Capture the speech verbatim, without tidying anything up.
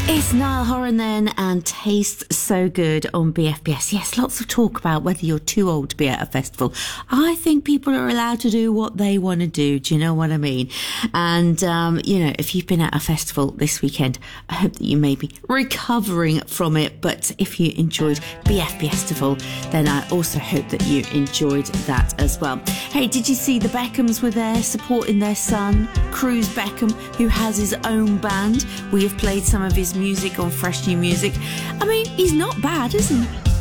It's Niall Horan then, and Tastes So Good on B F B S. Yes, lots of talk about whether you're too old to be at a festival. I think people are allowed to do what they want to do. Do you know what I mean? And, um, you know, if you've been at a festival this weekend, I hope that you may be recovering from it. But if you enjoyed B F B Festival, then I also hope that you enjoyed that as well. Hey, did you see the Beckhams were there supporting their son, Cruz Beckham, who has his own band? We have played some of his music on Fresh New Music. I mean, he's not bad, is he?